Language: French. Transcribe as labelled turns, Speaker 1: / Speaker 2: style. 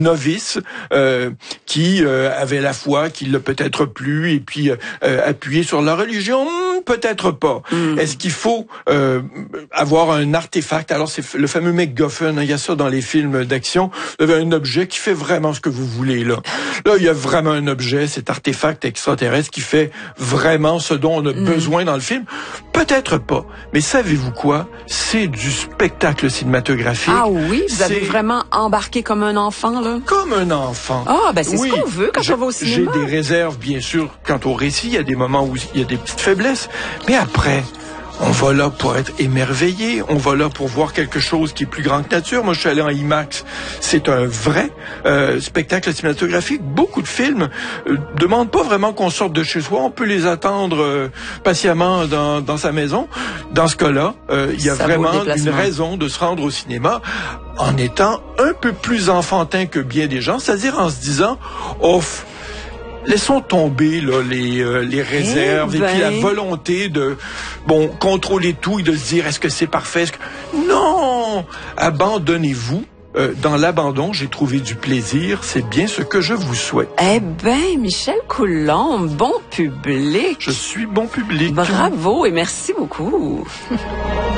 Speaker 1: novice qui avait la foi, qui l'a peut-être plu, et puis appuyé sur la religion, peut-être pas. Est-ce qu'il faut avoir un artefact? Alors c'est le fameux MacGuffin, il y a ça dans les films d'action. Vous avez un objet qui fait vraiment ce que vous voulez là. Là, il y a vraiment un objet, cet artefact extraterrestre qui fait vraiment ce dont on a besoin dans le film. Peut-être pas. Mais savez-vous quoi? C'est du spectacle cinématographique.
Speaker 2: Ah oui, vous avez vraiment embarqué comme un enfant là.
Speaker 1: Comme un enfant.
Speaker 2: Ah, ben c'est ce qu'on veut quand on va au cinéma.
Speaker 1: J'ai des réserves, bien sûr, quant au récit. Il y a des moments où il y a des petites faiblesses. Mais après, on va là pour être émerveillé. On va là pour voir quelque chose qui est plus grand que nature. Moi, je suis allé en IMAX. C'est un vrai spectacle cinématographique. Beaucoup de films demandent pas vraiment qu'on sorte de chez soi. On peut les attendre patiemment dans sa maison. Dans ce cas-là, il y a vraiment une raison de se rendre au cinéma en étant un peu plus enfantin que bien des gens. C'est-à-dire en se disant, off, laissons tomber là, les réserves et puis la volonté de contrôler tout et de se dire est-ce que c'est parfait? Non! Abandonnez-vous. Dans l'abandon, j'ai trouvé du plaisir. C'est bien ce que je vous souhaite.
Speaker 2: Eh ben, Michel Coulombe, bon public.
Speaker 1: Je suis bon public.
Speaker 2: Bravo et merci beaucoup.